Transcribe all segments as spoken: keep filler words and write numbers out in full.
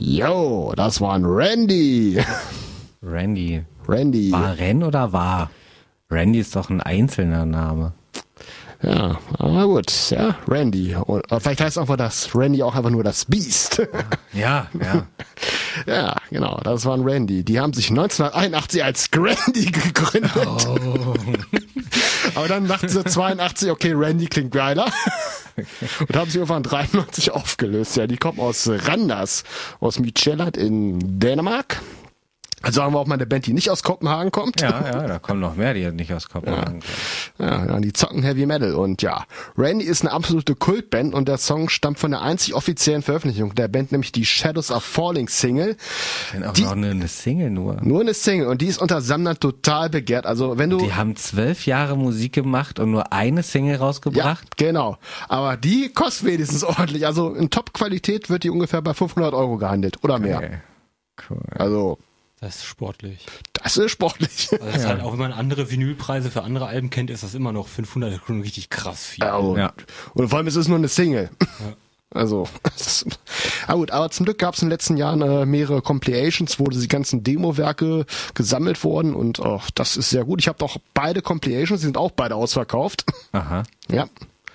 Yo, das war ein Randy. Randy. Randy. War Ren oder war? Randy ist doch ein einzelner Name. Ja, aber gut, ja, Randy. Und vielleicht heißt einfach das Randy auch einfach nur das Beast. Ja, ja. Ja, genau, das war ein Randy. Die haben sich neunzehnhunderteinundachtzig als Randy gegründet. Oh. Aber dann dachten sie zweiundachtzig, okay, Randy klingt geiler. Und haben sich irgendwann dreiundneunzig aufgelöst. Ja, die kommen aus Randers, aus Midtjylland in Dänemark. Also haben wir auch mal eine Band, die nicht aus Kopenhagen kommt. Ja, ja, da kommen noch mehr, die nicht aus Kopenhagen kommen. Ja, ja, die zocken Heavy Metal. Und ja, Randy ist eine absolute Kultband und der Song stammt von der einzig offiziellen Veröffentlichung der Band, nämlich die Shadows Are Falling Single. Denn auch die, noch eine, eine Single nur. Nur eine Single und die ist unter Sammlern total begehrt. Also wenn du... Die haben zwölf Jahre Musik gemacht und nur eine Single rausgebracht? Ja, genau. Aber die kostet wenigstens ordentlich. Also in Top-Qualität wird die ungefähr bei fünfhundert Euro gehandelt oder mehr. Okay. Cool. Also... Das ist sportlich. Das ist sportlich. Also das ist halt auch, wenn man andere Vinylpreise für andere Alben kennt, ist das immer noch fünfhundert schon richtig krass viel. Ja, und, Ja. und vor allem ist es nur eine Single. Ja. Also, das ist, aber gut, aber zum Glück gab es in den letzten Jahren äh, mehrere Compilations, wo die ganzen Demo-Werke gesammelt wurden und oh, das ist sehr gut. Ich habe doch beide Compilations, die sind auch beide ausverkauft. Aha. Ja.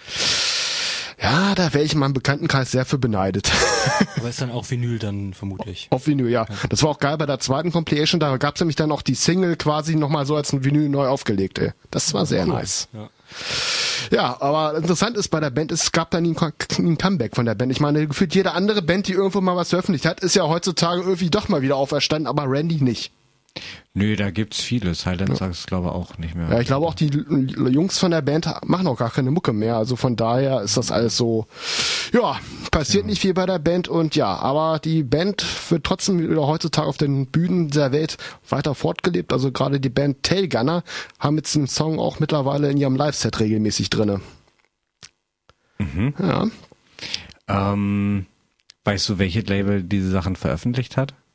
Ja, da wäre ich in meinem Bekanntenkreis sehr für beneidet. Aber ist dann auch Vinyl dann vermutlich. Auf Vinyl, ja. Das war auch geil bei der zweiten Compilation, da gab's nämlich dann auch die Single quasi nochmal so als ein Vinyl neu aufgelegt, ey. Das war sehr Cool. nice. Ja. Ja, aber interessant ist bei der Band, es gab da nie ein, ein Comeback von der Band. Ich meine, gefühlt jede andere Band, die irgendwo mal was veröffentlicht hat, ist ja heutzutage irgendwie doch mal wieder auferstanden, aber Randy nicht. Nö, da gibt's viele. Silence ja. ist, glaube ich, auch nicht mehr. Ja, ich glaube auch die Jungs von der Band machen auch gar keine Mucke mehr. Also von daher ist das alles so, ja, passiert ja. nicht viel bei der Band und ja, aber die Band wird trotzdem wieder heutzutage auf den Bühnen der Welt weiter fortgelebt. Also gerade die Band Tailgunner haben jetzt einen Song auch mittlerweile in ihrem Live-Set regelmäßig drinne. Mhm. Ja. Ähm, weißt du, welches Label diese Sachen veröffentlicht hat?